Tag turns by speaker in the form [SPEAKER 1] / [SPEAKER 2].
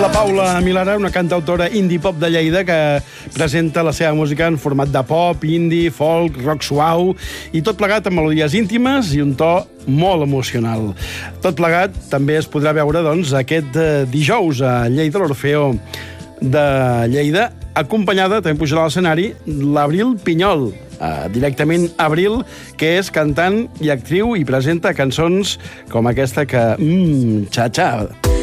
[SPEAKER 1] La Paula Milara, una cantautora indie-pop de Lleida que presenta la seva música en format de pop, indie, folk, rock suau i tot plegat amb melodies íntimes i un to molt emocional. Tot plegat també es podrà veure aquest dijous a Lleida, l'Orfeó de Lleida, acompanyada, també pujarà a l'escenari, l'Abril Pinyol, directament Abril, que és cantant i actriu i presenta cançons com aquesta que... Xa-xa.